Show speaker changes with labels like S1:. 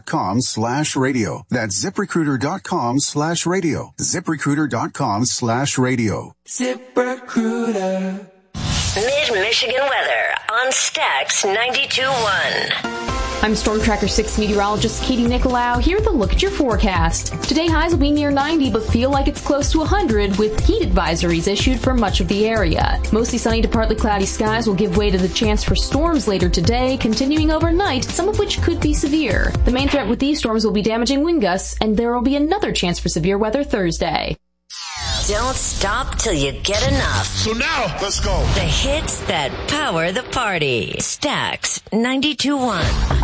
S1: ZipRecruiter.com/radio. That's ZipRecruiter.com/radio. ZipRecruiter.com/radio.
S2: ZipRecruiter.
S3: Mid-Michigan weather on Stax 92.1.
S4: I'm Storm Tracker 6 meteorologist Katie Nicolau. Here's a look at your forecast. Today highs will be near 90 but feel like it's close to 100 with heat advisories issued for much of the area. Mostly sunny to partly cloudy skies will give way to the chance for storms later today, continuing overnight, some of which could be severe. The main threat with these storms will be damaging wind gusts, and there will be another chance for severe weather Thursday.
S3: Don't stop till you get enough.
S5: So now, let's go.
S3: The hits that power the party. Stax 92.1.